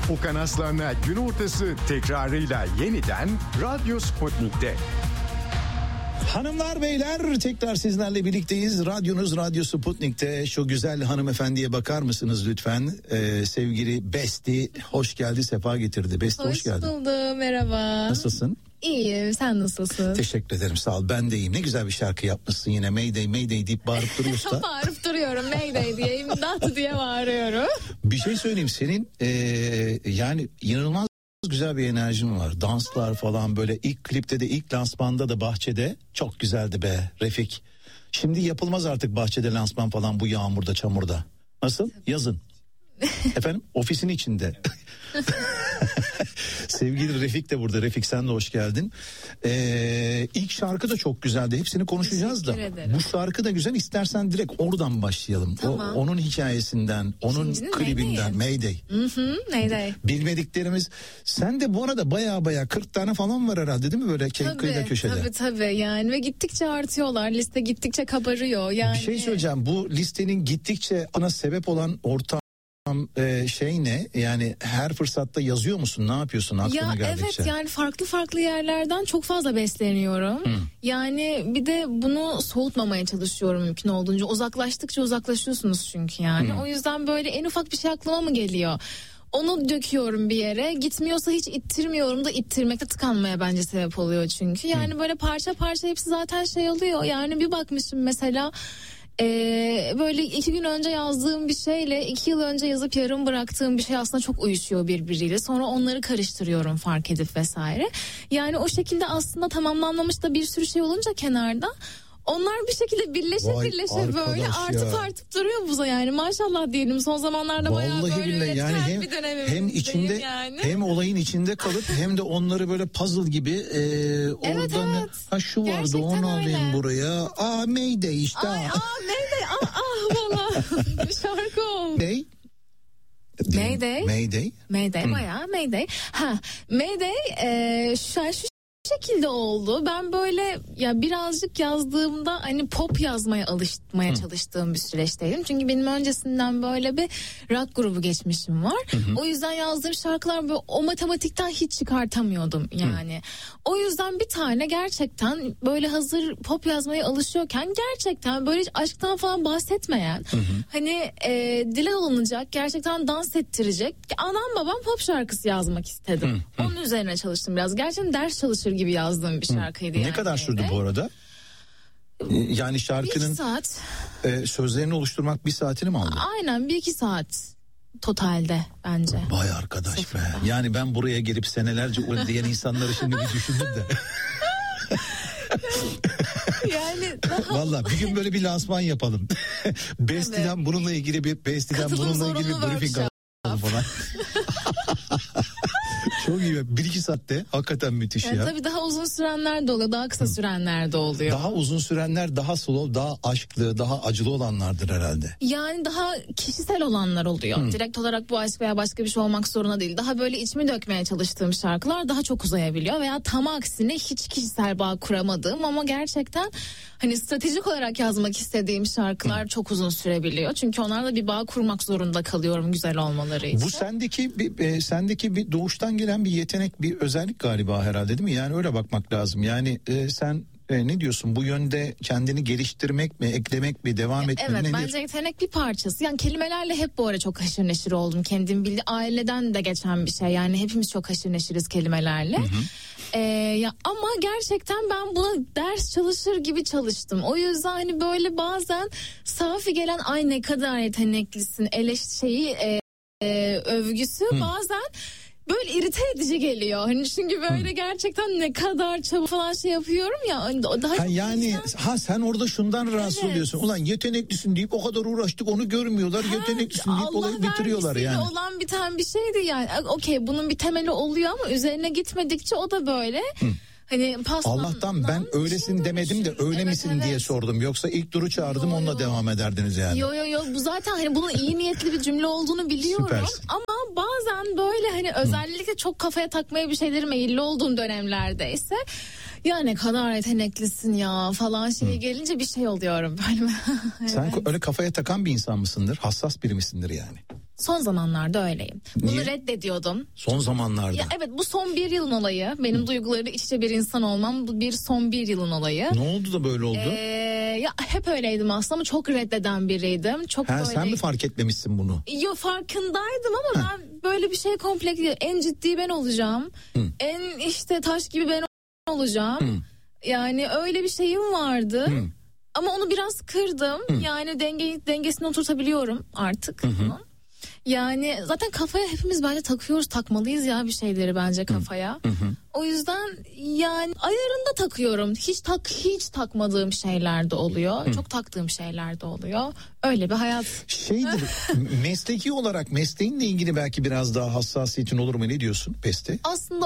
Okan Aslan'la gün ortası tekrarıyla yeniden Radyo Sputnik'te. Hanımlar beyler, tekrar sizlerle birlikteyiz. Radyonuz Radyo Sputnik'te. Şu güzel hanımefendiye bakar mısınız lütfen? Sevgili Besti hoş geldi, sefa getirdi. Besti hoş geldin. Hoş buldum, merhaba. Nasılsın? İyiyim, sen nasılsın? Teşekkür ederim, sağ ol. Ben de iyiyim. Ne güzel bir şarkı yapmışsın yine. Mayday Mayday deyip bağırıp duruyorsun da. Bağırıp duruyorum, Mayday diye, imdat diye bağırıyorum. Bir şey söyleyeyim, senin yani inanılmaz güzel bir enerjin var. Danslar falan, böyle ilk klipte de, ilk lansmanda da bahçede çok güzeldi be Refik. Şimdi yapılmaz artık bahçede lansman falan bu yağmurda, çamurda. Nasıl? Yazın. Efendim, ofisin içinde. Sevgili Refik de burada. Refik, sen de hoş geldin. İlk şarkı da çok güzeldi. Hepsini konuşacağız da. Bu şarkı da güzel. İstersen direkt oradan başlayalım. Tamam. Onun hikayesinden, onun klibinden. Mayday. Mayday. Bilmediklerimiz. Sen de bu arada baya 40 tane falan var herhalde, değil mi, böyle kıyıda köşede? Tabii yani, ve gittikçe artıyorlar. Liste gittikçe kabarıyor. Yani... Bir şey söyleyeceğim. Bu listenin gittikçe ana sebep olan ortam şey ne? Yani her fırsatta yazıyor musun? Ne yapıyorsun aklına geldikçe? Evet, yani farklı yerlerden çok fazla besleniyorum. Yani bir de bunu soğutmamaya çalışıyorum mümkün olduğunca. Uzaklaştıkça uzaklaşıyorsunuz çünkü yani. O yüzden böyle en ufak bir şey aklıma mı geliyor? Onu döküyorum bir yere. Gitmiyorsa hiç ittirmiyorum da, ittirmekte tıkanmaya bence sebep oluyor çünkü. Yani böyle parça hepsi zaten şey oluyor. Yani bir bakmışım mesela... böyle 2 gün önce yazdığım bir şeyle 2 yıl önce yazıp yarım bıraktığım bir şey aslında çok uyuşuyor birbiriyle. Sonra onları karıştırıyorum fark edip vesaire. Yani o şekilde aslında tamamlanmamış da bir sürü şey olunca kenarda, onlar bir şekilde birleşe böyle artıp duruyor buza yani. Maşallah diyelim, son zamanlarda bayağı vallahi böyle billahi yani bir dönemim. Hem içinde yani. Hem olayın içinde kalıp hem de onları böyle puzzle gibi oradan evet. Ha şu vardı, Gerçekten onu alayım öyle. Buraya. Mayday işte. Mayday. Valla bir şarkı oldu. Mayday bayağı Mayday. Mayday şu şekilde oldu. Ben böyle ya birazcık yazdığımda hani pop yazmaya alışmaya çalıştığım bir süreçteydim. Çünkü benim öncesinden böyle bir rock grubu geçmişim var. O yüzden yazdığım şarkılar böyle o matematikten hiç çıkartamıyordum yani. O yüzden bir tane gerçekten böyle hazır pop yazmaya alışıyorken gerçekten böyle hiç aşktan falan bahsetmeyen, hani dile alınacak, gerçekten dans ettirecek, anam babam pop şarkısı yazmak istedim. Onun üzerine çalıştım biraz. Gerçekten ders çalışır gibi yazdığım bir şarkıydı. Ne kadar sürdü bu arada? Yani şarkının 1-2 saat. Sözlerini oluşturmak 1 saatini mi aldı? Aynen, 1-2 saat totalde bence. Vay arkadaş be. Yani ben buraya gelip senelerce diyen insanları şimdi bir düşündüm de. Yani Vallahi bir gün böyle bir lansman yapalım. Besti'den bununla ilgili bir briefing alalım falan. Çok iyi. 1-2 saatte hakikaten müthiş yani ya. Tabii daha uzun sürenler de oluyor, daha kısa sürenler de oluyor. Daha uzun sürenler daha slow, daha aşklı, daha acılı olanlardır herhalde. Yani daha kişisel olanlar oluyor. Direkt olarak bu aşk veya başka bir şey olmak zorunda değil. Daha böyle içimi dökmeye çalıştığım şarkılar daha çok uzayabiliyor. Veya tam aksine hiç kişisel bağ kuramadığım ama gerçekten hani stratejik olarak yazmak istediğim şarkılar çok uzun sürebiliyor. Çünkü onlarla bir bağ kurmak zorunda kalıyorum güzel olmaları için. Bu sendeki bir doğuştan gelen bir yetenek, bir özellik galiba herhalde, değil mi? Yani öyle bakmak lazım. Yani sen ne diyorsun, bu yönde kendini geliştirmek mi, eklemek mi, devam etmek mi? Evet, nedir? bence yetenek bir parçası. Yani kelimelerle hep bu ara çok haşır neşir oldum. Kendim bildi, aileden de geçen bir şey. Yani hepimiz çok haşır neşiriz kelimelerle. Ya ama gerçekten ben buna ders çalışır gibi çalıştım. O yüzden hani böyle bazen safi gelen ay ne kadar yeteneklisin övgüsü bazen böyle irite edici geliyor. Hani çünkü böyle gerçekten ne kadar çabuk falan şey yapıyorum ya. Daha yani sen orada şundan rahatsız oluyorsun. Ulan yeteneklisin deyip o kadar uğraştık, onu görmüyorlar. Yeteneklisin deyip olayı bitiriyorlar yani. Olan biten bir şeydi yani. Okey, bunun bir temeli oluyor ama üzerine gitmedikçe o da böyle. Hani Allah'tan ben öylesin demedim de öyle misin diye sordum. Yoksa ilk Duru çağırdım, onunla devam ederdiniz yani. Yo bu zaten hani bunun iyi niyetli bir cümle olduğunu biliyorum. Süpersin. Ama bazen böyle hani özellikle çok kafaya takmaya bir şeyleri meyilli olduğum dönemlerdeyse Ya ne kadar yeteneklisin ya falan gelince bir şey oluyorum böyle. Evet. Sen öyle kafaya takan bir insan mısındır? Hassas biri misindir yani? Son zamanlarda öyleyim. Bunu Niye? reddediyordum. Son zamanlarda. Ya evet, bu son bir yılın olayı. Benim duygularıyla iç içe bir insan olmam bu son bir yılın olayı. Ne oldu da böyle oldu? Ya hep öyleydim aslında ama çok reddeden biriydim. Çok böyle... Sen mi fark etmemişsin bunu? Yo, farkındaydım ama ben böyle bir şey kompleks değil. En ciddi ben olacağım. En işte taş gibi ben olacağım. Yani öyle bir şeyim vardı. Ama onu biraz kırdım. Yani dengesini oturtabiliyorum artık. Yani zaten kafaya hepimiz bence takmalıyız ya bir şeyleri bence kafaya. O yüzden yani ayarında takıyorum. Hiç takmadığım şeyler de oluyor. Çok taktığım şeyler de oluyor. Öyle bir hayat. Şeydir, mesleki olarak mesleğinle ilgili belki biraz daha hassasiyetin olur mu, ne diyorsun Peste? Aslında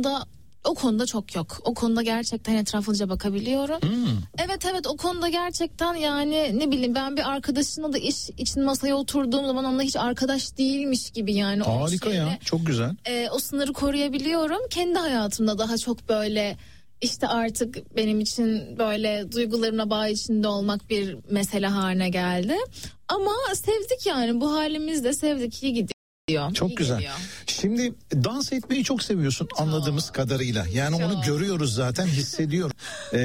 o konuda çok yok. O konuda gerçekten etraflıca bakabiliyorum. Evet, o konuda gerçekten yani ne bileyim, ben bir arkadaşımla da iş için masaya oturduğum zaman onunla hiç arkadaş değilmiş gibi yani. Harika ya, çok güzel. O sınırı koruyabiliyorum. Kendi hayatımda daha çok böyle işte artık benim için böyle duygularına bağ içinde olmak bir mesele haline geldi. Ama sevdik yani, bu halimizde sevdik, iyi gidiyor. Çok İyi güzel. geliyor. Şimdi dans etmeyi çok seviyorsun anladığımız kadarıyla. Yani onu görüyoruz zaten, hissediyorum.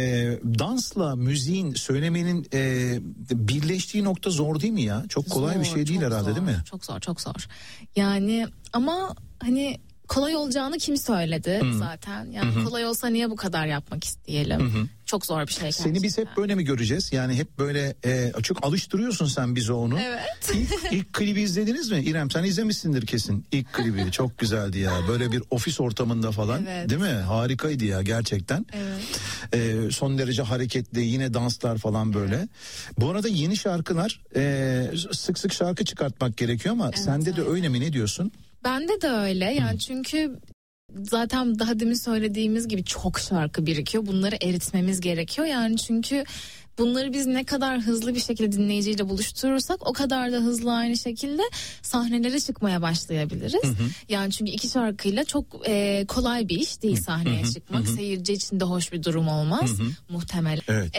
Dansla müziğin, söylemenin birleştiği nokta zor değil mi ya? Çok kolay bir şey değil herhalde, değil mi? Çok zor. Yani ama hani kolay olacağını kim söyledi zaten? Yani kolay olsa niye bu kadar yapmak isteyelim? Çok zor bir şey gerçekten. Seni biz hep böyle mi göreceğiz? Yani hep böyle çok alıştırıyorsun sen bize onu. Evet. İlk klibi izlediniz mi? İrem, sen izlemişsindir kesin. İlk klibi çok güzeldi ya. Böyle bir ofis ortamında falan. Evet. Değil mi? Harikaydı ya gerçekten. Evet. Son derece hareketli, yine danslar falan böyle. Evet. Bu arada yeni şarkılar, sık sık şarkı çıkartmak gerekiyor ama sende de öyle mi, ne diyorsun? Bende de öyle yani, çünkü zaten daha demin söylediğimiz gibi çok şarkı birikiyor. Bunları eritmemiz gerekiyor yani, çünkü bunları biz ne kadar hızlı bir şekilde dinleyiciyle buluşturursak o kadar da hızlı aynı şekilde sahnelere çıkmaya başlayabiliriz. Yani çünkü 2 şarkıyla çok kolay bir iş değil sahneye çıkmak. Seyirci için de hoş bir durum olmaz muhtemelen. Evet.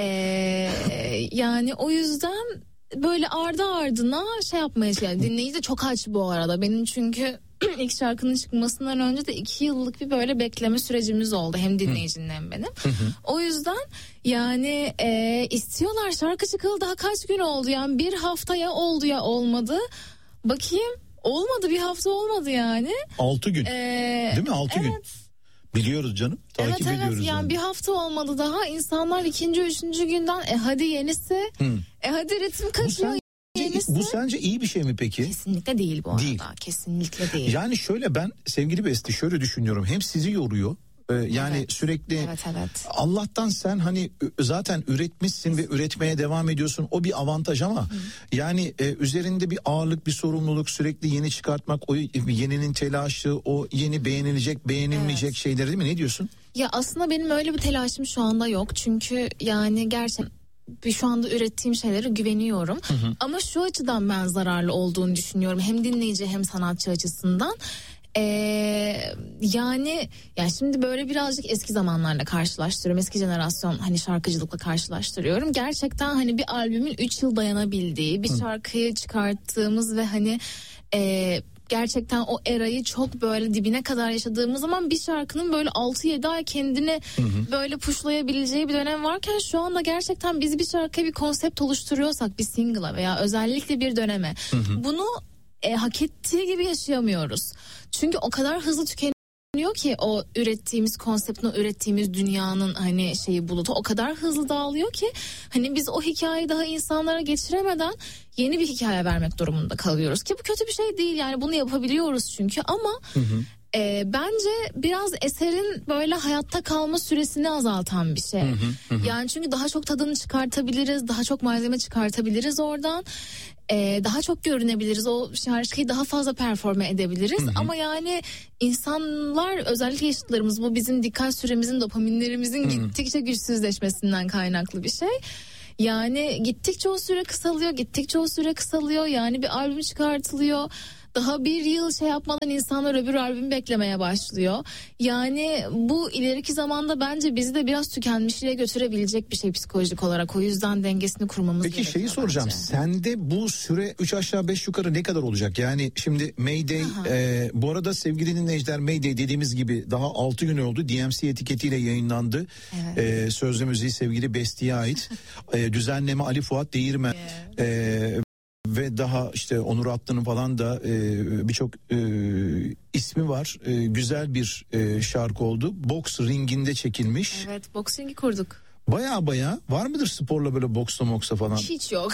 Yani o yüzden böyle ardı ardına şey yapmaya çalışıyorum. Dinleyici de çok aç bu arada. Benim çünkü ilk şarkının çıkmasından önce de 2 yıllık bir böyle bekleme sürecimiz oldu. Hem dinleyicinin hem benim. O yüzden yani istiyorlar, şarkı çıkalı daha kaç gün oldu yani, bir haftaya oldu ya olmadı. Bakayım, olmadı, bir hafta olmadı yani. 6 gün değil mi, 6 gün? Biliyoruz canım, takip ediyoruz. Yani bir hafta olmadı daha, insanlar 2. 3. günden hadi yenisi, hadi ritim kaçıyor. Bu sence iyi bir şey mi peki? Kesinlikle değil bu arada. Değil. Kesinlikle değil. Yani şöyle, ben sevgili Beste şöyle düşünüyorum. Hem sizi yoruyor. Yani sürekli Allah'tan sen hani zaten üretmişsin ve üretmeye devam ediyorsun, o bir avantaj ama yani üzerinde bir ağırlık, bir sorumluluk, sürekli yeni çıkartmak, o yeninin telaşı, o yeni beğenilecek beğenilmeyecek şeyleri, değil mi, ne diyorsun? Ya aslında benim öyle bir telaşım şu anda yok, çünkü yani gerçekten şu anda ürettiğim şeylere güveniyorum. Ama şu açıdan ben zararlı olduğunu düşünüyorum, hem dinleyici hem sanatçı açısından. Yani şimdi böyle birazcık eski zamanlarla karşılaştırıyorum. Eski jenerasyon hani şarkıcılıkla karşılaştırıyorum. Gerçekten hani bir albümün 3 yıl dayanabildiği, bir şarkıyı çıkarttığımız ve hani gerçekten o erayı çok böyle dibine kadar yaşadığımız zaman bir şarkının böyle 6-7 ay kendini böyle pushlayabileceği bir dönem varken, şu anda gerçekten biz bir şarkıya bir konsept oluşturuyorsak, bir single'a veya özellikle bir döneme bunu hak ettiği gibi yaşayamıyoruz. Çünkü o kadar hızlı tükeniyor ki o ürettiğimiz konseptin, o ürettiğimiz dünyanın hani bulutu o kadar hızlı dağılıyor ki hani biz o hikayeyi daha insanlara geçiremeden yeni bir hikaye vermek durumunda kalıyoruz ki bu kötü bir şey değil yani, bunu yapabiliyoruz çünkü ama bence biraz eserin böyle hayatta kalma süresini azaltan bir şey. Yani çünkü daha çok tadını çıkartabiliriz, daha çok malzeme çıkartabiliriz oradan. Daha çok görünebiliriz, o şarkıyı daha fazla performe edebiliriz ama yani insanlar, özellikle yaşıtlarımız, bu bizim dikkat süremizin, dopaminlerimizin gittikçe güçsüzleşmesinden kaynaklı bir şey. Yani gittikçe o süre kısalıyor yani bir albüm çıkartılıyor, Daha bir yıl şey yapmadan insanlar öbür albümü beklemeye başlıyor. Yani bu ileriki zamanda bence bizi de biraz tükenmişliğe götürebilecek bir şey psikolojik olarak. O yüzden dengesini kurmamız gerekiyor. Peki şeyi soracağım. Bence. Sende bu süre 3 aşağı 5 yukarı ne kadar olacak? Yani şimdi Mayday, bu arada sevgili dinleyiciler, Mayday dediğimiz gibi daha 6 gün oldu. DMC etiketiyle yayınlandı. Evet. Sözlü müziği sevgili Besti'ye ait. Düzenleme Ali Fuat Değirmen. Ve daha işte Onur Atlı'nın falan da birçok ismi var. Güzel bir şarkı oldu. Boks ringinde çekilmiş. Evet, boxing'i kurduk. Baya var mıdır sporla böyle boksla moksa falan? Hiç yok.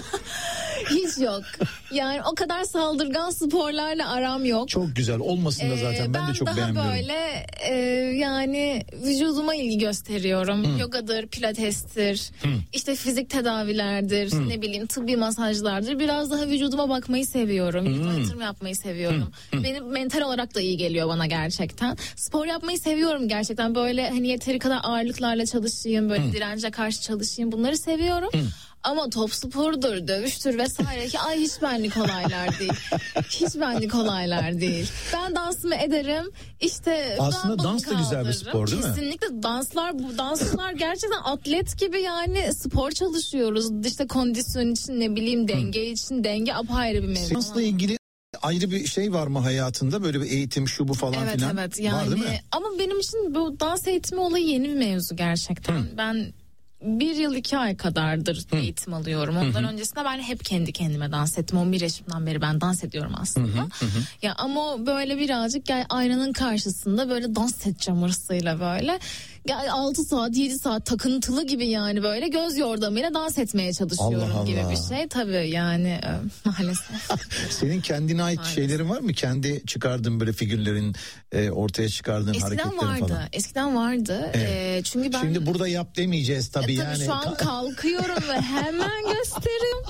Hiç yok. Yani o kadar saldırgan sporlarla aram yok. Çok güzel olmasın da zaten ben de çok beğenmiyorum. Ben daha böyle yani vücuduma ilgi gösteriyorum. Yogadır, pilatestir, işte fizik tedavilerdir, ne bileyim tıbbi masajlardır. Biraz daha vücuduma bakmayı seviyorum. Yatırım yapmayı seviyorum. Benim mental olarak da iyi geliyor bana gerçekten. Spor yapmayı seviyorum gerçekten. Böyle hani yeteri kadar ağırlıklarla çalışayım, böyle dirence karşı çalışayım, bunları seviyorum. Ama top sporudur, dövüştür vesaire ki hiç benlik olaylar değil. Hiç benlik olaylar değil. Ben dansımı ederim. İşte aslında dans da güzel bir spor değil mi? Kesinlikle danslar gerçekten atlet gibi, yani spor çalışıyoruz. İşte kondisyon için, ne bileyim denge için, denge apayrı bir mevzu. Dansla ilgili ayrı bir şey var mı hayatında, böyle bir eğitim şu bu falan filan? Evet yani, var değil mi? Ama benim için bu dans eğitimi olayı yeni bir mevzu gerçekten. Ben 1 yıl 2 ay kadardır eğitim alıyorum. Ondan öncesinde ben hep kendi kendime dans ettim. 11 yaşımdan beri ben dans ediyorum aslında. Ya ama böyle birazcık aynanın karşısında böyle dans edeceğim hırsıyla böyle. 6 saat 7 saat takıntılı gibi, yani böyle göz yordamıyla dans etmeye çalışıyorum. Allah gibi Allah. bir şey tabii yani maalesef. Senin kendine ait şeylerin var mı? Kendi çıkardığın böyle figürlerin, ortaya çıkardığın hareketlerin falan. Eskiden vardı. Evet. Çünkü ben şimdi burada yap demeyeceğiz tabii yani. Şu an kalkıyorum ve hemen gösteririm.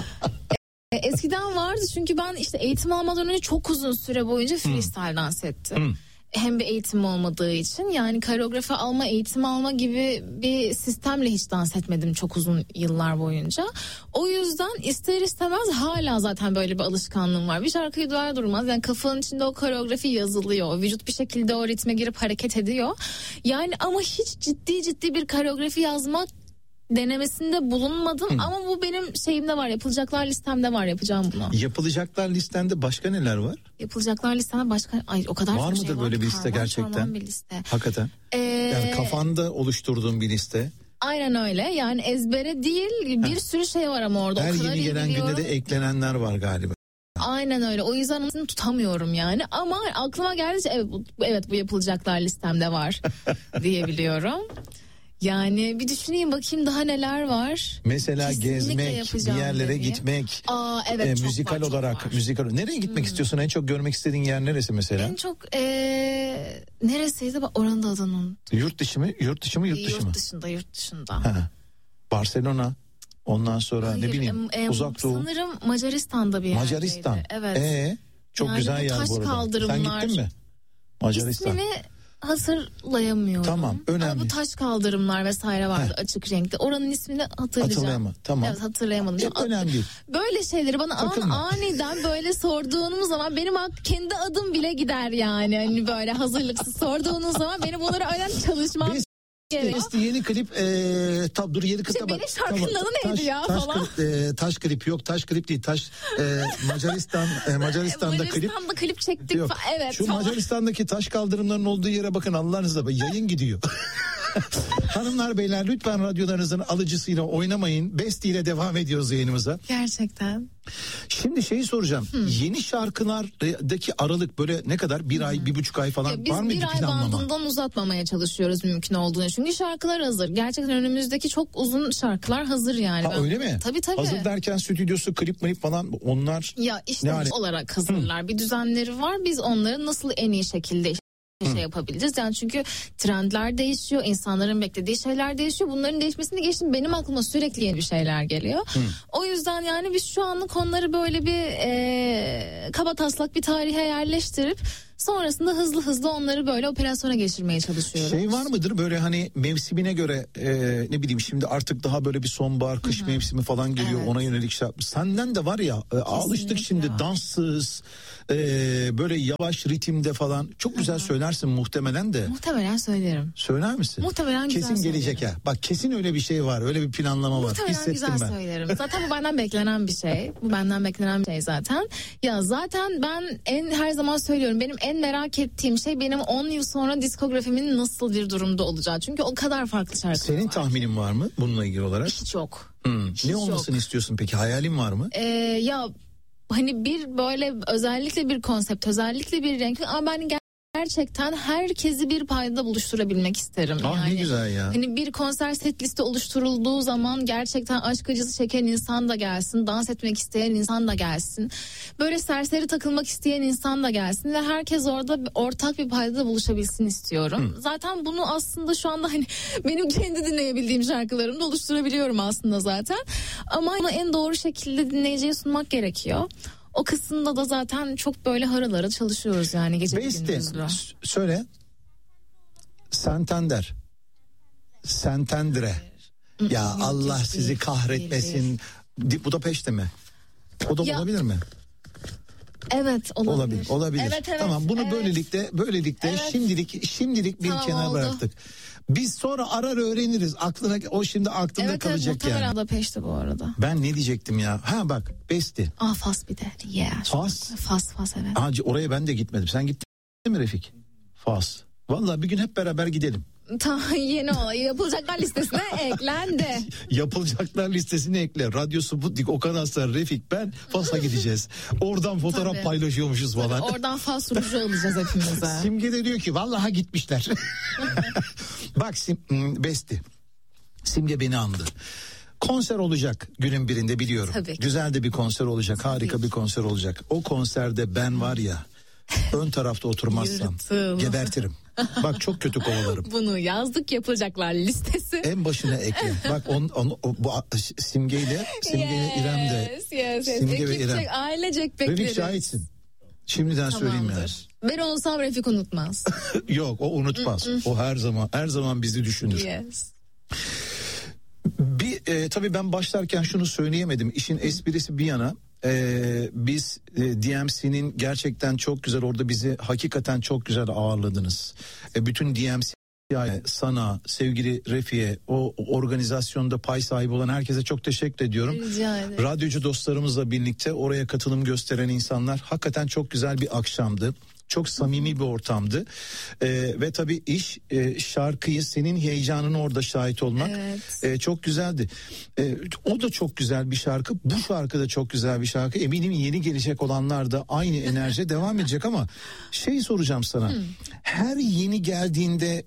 Eskiden vardı çünkü ben işte eğitim almadan önce çok uzun süre boyunca freestyle dans ettim. Hem bir eğitim olmadığı için, yani koreografi alma, eğitim alma gibi bir sistemle hiç dans etmedim çok uzun yıllar boyunca. O yüzden ister istemez hala zaten böyle bir alışkanlığım var. Bir şarkıyı duyar durmaz yani kafanın içinde o koreografi yazılıyor. Vücut bir şekilde o ritme girip hareket ediyor. Yani ama hiç ciddi bir koreografi yazmak denemesinde bulunmadım ama bu benim şeyimde var, yapılacaklar listemde var, yapacağım bunu. Yapılacaklar listende başka neler var? Yapılacaklar listemde başka o kadar var çok mıdır şey böyle var bir ki, liste gerçekten? bir liste. Hakikaten. Yani kafanda oluşturduğun bir liste. Aynen öyle, yani ezbere değil, bir sürü şey var ama orada. Her o kadar yeni gelen günde de eklenenler var galiba. Aynen öyle, o yüzden onu tutamıyorum yani, ama aklıma geldikçe evet bu yapılacaklar listemde var diyebiliyorum. Yani bir düşüneyim bakayım daha neler var. Mesela Kesinlikle gezmek, bir yerlere gitmek. Evet, çok müzikal var, olarak. çok var. Müzikal. Nereye gitmek istiyorsun? En çok görmek istediğin yer neresi mesela? En çok neresiydi? Oranın da adını unuttum. Yurt dışı mı? Yurt dışı mı? Yurt dışında. Ha. Barcelona. Ondan sonra ne bileyim Uzak Doğu. Sanırım Macaristan'da bir yerdeydi. Macaristan. Evet. Çok yani güzel yer bu arada. Sen gittin mi? Macaristan. İsmini hatırlayamıyorum. Tamam, önemli. Ama bu taş kaldırımlar vesaire vardı açık renkte. Oranın ismini hatırlayacağım. Tamam. Evet, hatırlayamadım. Hep önemli değil. Böyle şeyleri bana aniden böyle sorduğunuz zaman benim kendi adım bile gider yani. Hani böyle hazırlıksız sorduğunuz zaman benim bunları öğren çalışmam. İşte yeni klip dur yeni kıta bak. Benim şarkının adı neydi ya falan. Taş klip yok, taş klip değil, Macaristan'da klip. Macaristan'da klip çektik. Yok. Evet. Şu falan. Macaristan'daki taş kaldırımların olduğu yere bakın Allah'ınızla, yayın gidiyor. Hanımlar beyler lütfen radyolarınızın alıcısıyla oynamayın. Besti ile devam ediyoruz yayınımıza. Gerçekten. Şimdi şeyi soracağım. Yeni şarkılardaki aralık böyle ne kadar? 1 ay, 1,5 ay falan var mıydı planlama? Biz 1 ay bandından uzatmamaya çalışıyoruz mümkün olduğunu. Çünkü şarkılar hazır. Gerçekten önümüzdeki çok uzun şarkılar hazır yani. Öyle mi? Tabii. Hazır derken stüdyosu, klip falan onlar. Ya işte olarak hazırlar. Bir düzenleri var. Biz onları nasıl en iyi şekilde yapabiliriz. Yani çünkü trendler değişiyor, insanların beklediği şeyler değişiyor. Bunların değişmesini geçtim, benim aklıma sürekli yeni bir şeyler geliyor. O yüzden yani biz şu anlık onları böyle bir kabataslak bir tarihe yerleştirip Sonrasında hızlı hızlı onları böyle operasyona geçirmeye çalışıyoruz. Şey var mıdır böyle hani mevsimine göre ne bileyim şimdi artık daha böyle bir sonbahar kış mevsimi falan geliyor, Evet. ona yönelik şey yapmış. Senden de var ya alıştık şimdi danssız böyle yavaş ritimde falan çok güzel söylersin muhtemelen de. Muhtemelen söylerim. Söyler misin? Muhtemelen güzel kesin gelecek söylerim. ha. Bak kesin öyle bir şey var, öyle bir planlama var. Muhtemelen Hissettim güzel ben. söylerim. Zaten bu benden beklenen bir şey. Bu benden beklenen bir şey zaten. Ya zaten ben her zaman söylüyorum. Benim en merak ettiğim şey benim 10 yıl sonra diskografimin nasıl bir durumda olacağı. Çünkü o kadar farklı şarkılar Senin var. tahminin var mı bununla ilgili olarak? Hiç yok. Hiç Ne yok. olmasını istiyorsun peki? Hayalin var mı? Ya hani bir böyle özellikle bir konsept, özellikle bir renk ama ben gerçekten herkesi bir paydada buluşturabilmek isterim. Ne güzel ya. Hani bir konser set liste oluşturulduğu zaman gerçekten aşk acısı çeken insan da gelsin, dans etmek isteyen insan da gelsin. Böyle serseri takılmak isteyen insan da gelsin ve herkes orada ortak bir paydada buluşabilsin istiyorum. Zaten bunu aslında şu anda hani benim kendi dinleyebildiğim şarkılarımda oluşturabiliyorum aslında zaten. Ama bunu en doğru şekilde dinleyiciye sunmak gerekiyor. O kısımda da zaten çok böyle harıl harıl çalışıyoruz yani gece gündüzle. Söyle. Santander. Ya Allah sizi kahretmesin. Budapeşte mi? O da olabilir mi? Evet, olabilir. Evet. Tamam, bunu böylelikle Evet. şimdilik bir Tamam, kenara oldu. bıraktık. Biz sonra arar öğreniriz. O şimdi aklında kalacak muhtemelen yani. Budapeşte bu arada. Ben ne diyecektim ya? Ha bak, Besti. Fas bir de. Yeah. Fas. Fas evet. Oraya ben de gitmedim. Sen gittin mi Refik? Fas. Vallahi bir gün hep beraber gidelim. Tamam, yeni olay yapılacaklar listesine eklendi. Yapılacaklar listesine ekle. Radyo Sputnik, Okan Aslan, Refik, ben Fas'a gideceğiz. Oradan fotoğraf Tabii. paylaşıyormuşuz falan. Oradan Fas ruju alacağız hepimize. Simge de diyor ki vallahi gitmişler. Bak Besti. Simge beni andı. Konser olacak günün birinde biliyorum. Tabii ki. Güzel de bir konser olacak. Harika bir konser olacak. O konserde ben var ya ön tarafta oturmazsam gebertirim. Bak çok kötü kovalarım. Bunu yazdık, yapılacaklar listesi. En başına ekle. Bak bu Simge'yle İrem de. Yes. Simge ve İrem. Ailecek bekleriz. Refik şahitsin. Şimdiden söyleyeyim yani. Ben olsam Refik unutmaz. Yok, o unutmaz. O her zaman bizi düşünür. Yes. Tabii ben başlarken şunu söyleyemedim. İşin esprisi bir yana. Biz DMC'nin gerçekten çok güzel, orada bizi hakikaten çok güzel ağırladınız. Bütün DMC sana, sevgili Refik'e, o organizasyonda pay sahibi olan herkese çok teşekkür ediyorum. Rica ederim. Radyocu dostlarımızla birlikte oraya katılım gösteren insanlar, hakikaten çok güzel bir akşamdı. Çok samimi bir ortamdı. Ve tabii şarkıyı, senin heyecanını orada şahit olmak çok güzeldi. O da çok güzel bir şarkı. Bu şarkı da çok güzel bir şarkı. Eminim yeni gelecek olanlar da aynı enerji devam edecek ama soracağım sana. Her yeni geldiğinde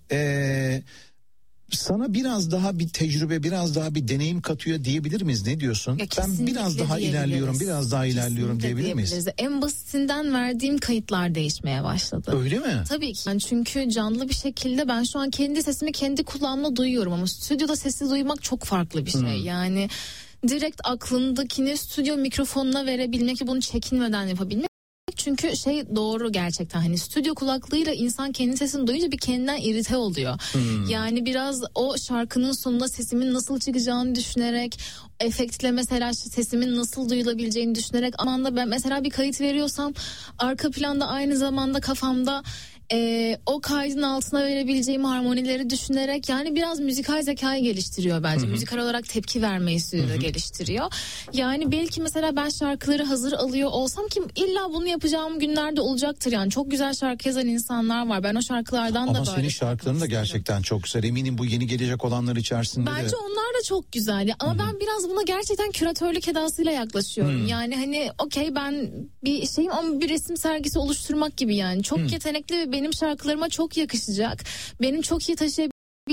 sana biraz daha bir tecrübe, biraz daha bir deneyim katıyor diyebilir miyiz? Ne diyorsun? Ben biraz daha ilerliyorum diyebilir miyiz? En basitinden verdiğim kayıtlar değişmeye başladı. Öyle mi? Tabii ki. Yani çünkü canlı bir şekilde ben şu an kendi sesimi kendi kulağımla duyuyorum ama stüdyoda sesi duymak çok farklı bir şey. Yani direkt aklındakini stüdyo mikrofonuna verebilmek ve bunu çekinmeden yapabilmek. Çünkü doğru gerçekten, hani stüdyo kulaklığıyla insan kendi sesini duyunca bir kendinden irite oluyor. Yani biraz o şarkının sonunda sesimin nasıl çıkacağını düşünerek, efektle mesela sesimin nasıl duyulabileceğini düşünerek, anında ben mesela bir kayıt veriyorsam arka planda aynı zamanda kafamda o kaydın altına verebileceğim harmonileri düşünerek, yani biraz müzikal zekayı geliştiriyor bence. Müzikal olarak tepki vermeyi stüdyoda geliştiriyor. Yani belki mesela ben şarkıları hazır alıyor olsam, ki illa bunu yapacağım günlerde olacaktır. Yani çok güzel şarkı yazan insanlar var. Ben o şarkılardan ama da böyle. Ama senin şarkıların da gerçekten çok güzel. Eminim bu yeni gelecek olanlar içerisinde bence de. Onlar da çok güzel. Ama ben biraz buna gerçekten küratörlük edasıyla yaklaşıyorum. Yani hani okey, ben bir şeyim ama bir resim sergisi oluşturmak gibi yani. Çok yetenekli ve benim şarkılarıma çok yakışacak, benim çok iyi taşıyabileceğim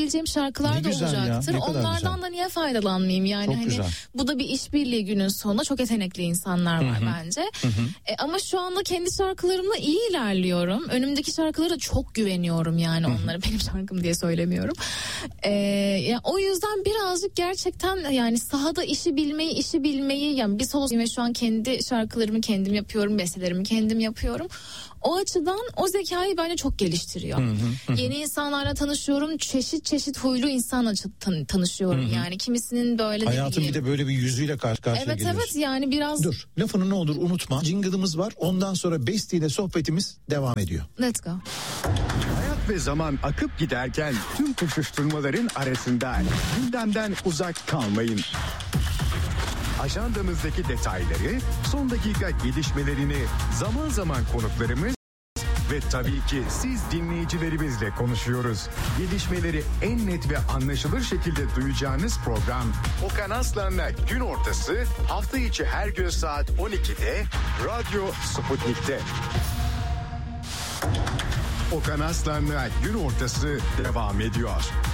söyleyebileceğim şarkılar Ne da güzel ya, olacaktır. ne kadar Onlardan güzel. da niye faydalanmayayım yani, Çok hani güzel. bu da bir işbirliği günün sonunda. Çok yetenekli insanlar var bence. Ama şu anda kendi şarkılarımla iyi ilerliyorum. Önümdeki şarkılara da çok güveniyorum yani, onları benim şarkım diye söylemiyorum. Yani o yüzden birazcık gerçekten yani sahada işi bilmeyi yani bir solo ve şu an kendi şarkılarımı kendim yapıyorum, bestelerimi kendim yapıyorum. O açıdan o zekayı bence çok geliştiriyor. Yeni insanlarla tanışıyorum. Çeşit huylu insanla tanışıyorum yani. Kimisinin böyle Hayatın bir de böyle bir yüzüyle karşı karşıya geliyorsun. Evet yani biraz. Dur, lafını ne olur unutma. Jingle'ımız var. Ondan sonra Besti ile sohbetimiz devam ediyor. Let's go. Hayat ve zaman akıp giderken tüm koşuşturmaların arasında gündemden uzak kalmayın. Ajandamızdaki detayları, son dakika gelişmelerini, zaman zaman konuklarımız ve tabii ki siz dinleyicilerimizle konuşuyoruz. Gelişmeleri en net ve anlaşılır şekilde duyacağınız program Okan Aslan'la gün ortası hafta içi her gün saat 12'de Radyo Sputnik'te. Okan Aslan'la gün ortası devam ediyor.